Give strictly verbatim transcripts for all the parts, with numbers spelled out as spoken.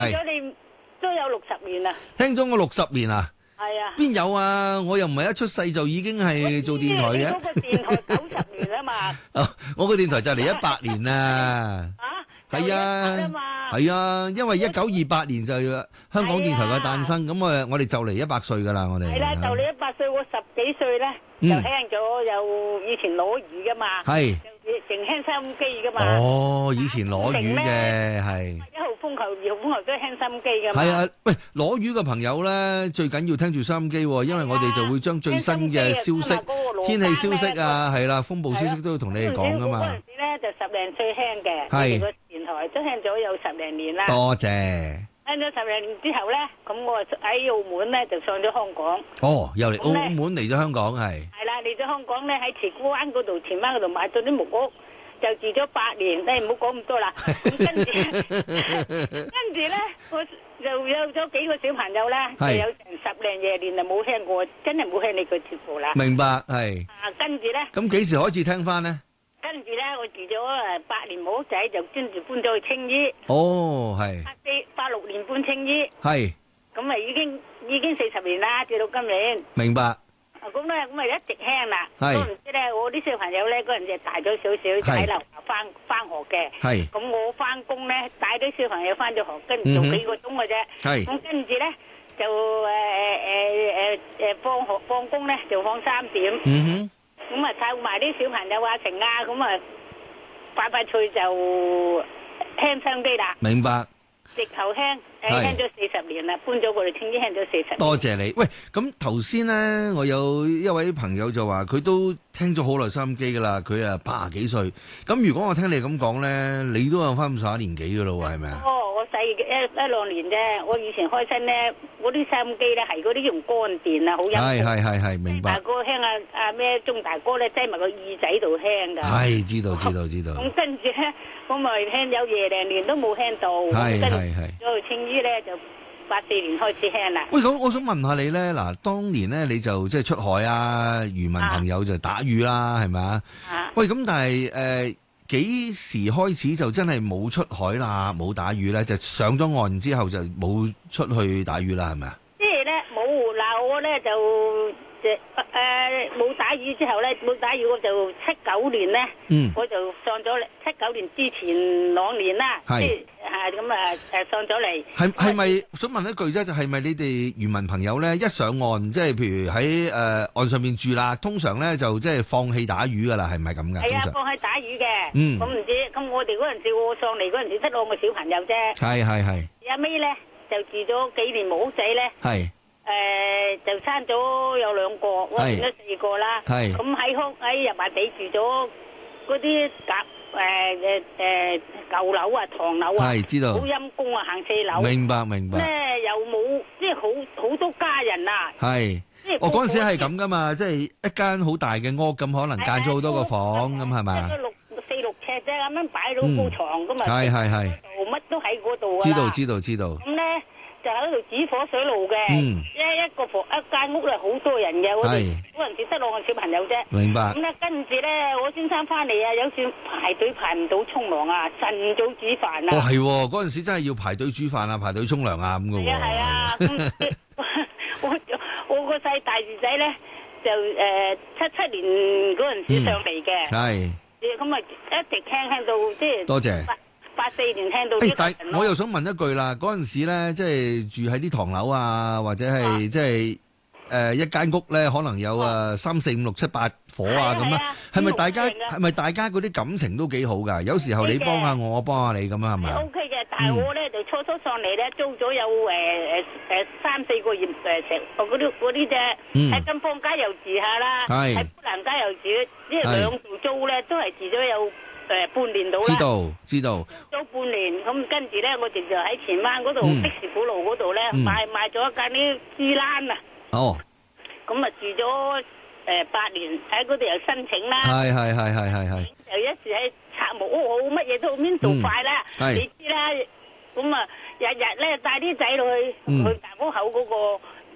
咗你都有六十年啦。 聽咗我六十年啊？ 係啊。 邊有啊？我又唔係一出世就已經係做電台嘅。 你嗰個電台九十年啊嘛。 啊，我個電台就嚟一百年啦。 嚇？ 係啊，係啊，因為一九二八年就香港電台嘅誕生，咁我我哋就嚟一百歲噶啦，我哋。 係啦，就嚟一百歲，我十幾歲咧就聽咗有以前攞魚噶嘛。 係。 淨聽收音機噶嘛。 哦，以前攞魚嘅係。 一號風球、二號風球都係聽收音機噶嘛。 係啊，喂，攞魚嘅朋友咧，最緊要聽住收音機，因為我哋就會將最新嘅消息、天氣消息啊，係啦，風暴消息都要同你哋講噶嘛。 嗰陣時咧就十零歲聽嘅， 係個電台都聽咗有十零年啦。 多謝。 聽咗十零年之後咧，咁我喺澳門咧就上咗香港。 哦，又嚟澳門嚟咗香港係。 係啦，嚟咗香港咧喺慈湖灣嗰度、前灣嗰度買咗啲木屋，就住咗八年。你唔好講咁多啦。咁跟住，跟住咧，我就有咗幾個小朋友咧，就有成十零廿年就冇聽過，真係冇聽你個節目啦。 明白係。 啊，跟住咧。 咁幾時開始聽翻咧？ 跟住咧，我住咗誒八年冇屋仔，就跟住搬咗去青衣。 哦，係。 八四八六年搬青衣。 係。 咁啊，已經已經四十年啦，至到今年。 明白。 咁咧，咁啊一直聽啦。 係。 都唔知咧，我啲小朋友咧嗰陣就大咗少少，就喺樓下翻翻學嘅。 係。 咁我翻工咧，帶啲小朋友翻咗學，跟住做幾個鐘嘅啫。 係。 咁跟住咧就誒誒誒誒放學放工咧就放三點。 嗯哼。 咁啊湊埋啲小朋友啊成啊，咁啊快快脆就聽收音機啦。 明白。 直頭聽，誒聽咗四十年啦，搬咗過嚟青衣聽咗四十年。 多謝你。喂，咁頭先咧，我有一位朋友就話佢都聽咗好耐收音機噶啦，佢啊八十幾歲。咁如果我聽你咁講咧，你都有翻咁上下年紀噶咯喎，係咪啊？ 哦，我細一一兩年啫。我以前開親咧，嗰啲收音機咧係嗰啲用乾電啊，好陰。 係係係係，明白。 大哥聽阿阿咩鐘大哥咧，擠埋個耳仔度聽㗎。 係，知道知道知道。 咁跟住咧，我咪聽有廿零年都冇聽到。 係係係。 咗去青衣咧，就八四年開始聽啦。 喂，咁我想問下你咧，嗱，當年咧你就即係出海啊，漁民朋友就打魚啦，係咪啊？喂，咁但係誒幾時開始就真係冇出海啦，冇打魚咧？就上咗岸之後就冇出去打魚啦，係咪啊？ 即係咧冇嗱，我咧就誒誒冇打魚之後咧，冇打魚我就七九年咧， 嗯， 我就上咗嚟。七九年之前兩年啦，即係係咁啊誒上咗嚟。 係係咪想問一句啫？就係咪你哋漁民朋友咧一上岸，即係譬如喺誒岸上面住啦，通常咧就即係放棄打魚噶啦，係咪咁噶？ 係啊，放棄打魚嘅。 嗯。 咁唔知咁我哋嗰陣時我上嚟嗰陣時得兩個小朋友啫。 係係係。 阿尾咧就住咗幾年冇屋仔咧。 係。 誒就生咗有兩個，我生咗四個啦。係。咁喺屋喺入埋地住咗嗰啲夾。誒誒誒舊樓啊，唐樓啊， 係知道， 好陰公啊，行四樓。 明白明白。 咩又冇，即係好好多家人啊。係，即係我嗰陣時係咁噶嘛，即係一間好大嘅屋，咁可能間咗好多個房，咁係咪？ 六四六尺啫，咁樣擺到高床噶嘛。 係係係。 乜都喺嗰度啊。 知道知道知道。 咁咧就喺度指火水爐嘅，一一個房一間屋咧好多人嘅，我哋嗰陣時得兩個小朋友啫。 明白。 咁咧跟住咧，我先生翻嚟啊，有時排隊排唔到沖涼啊，晨早煮飯啊。 哦係，嗰陣時真係要排隊煮飯啊，排隊沖涼啊咁嘅喎。 係啊係啊，咁我我個細大兒仔咧就誒七七年嗰陣時上嚟嘅。係。咁啊一直聽聽到即係。多謝。八四年聽到。誒， 但我又想問一句啦，嗰陣時咧，即係住喺啲唐樓啊，或者係即係誒一間屋咧，可能有誒三四五六七八伙啊咁啊，係咪大家係咪大家嗰啲感情都幾好㗎？有時候你幫下我，我幫下你咁啊，係咪？ O K 嘅，但係我咧就初初上嚟咧租咗有誒誒誒三四個月誒成嗰啲嗰啲啫，喺金芳街又住下啦，喺砵蘭街又住，即係兩度租咧都係住咗有。誒半年到啦， 知道知道。 租半年咁，跟住咧，我哋就喺前灣嗰度碧士府路嗰度咧買買咗一間啲豬欄啊。哦。咁啊住咗誒八年，喺嗰度又申請啦。係係係係係係。又一時喺拆木屋好，乜嘢都邊做快啦。係。你知啦，咁啊日日咧帶啲仔落去去大屋口嗰個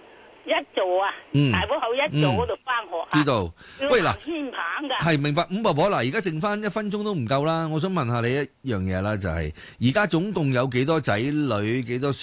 一座啊， 嗯、 大埔口一座嗰度翻學、啊嗯。知道。喂嗱， 牽棒噶係明白。五婆婆嗱，而家剩翻一分鐘都唔夠啦。我想問下你一樣嘢啦，就係而家總共有幾多仔女，幾多孫？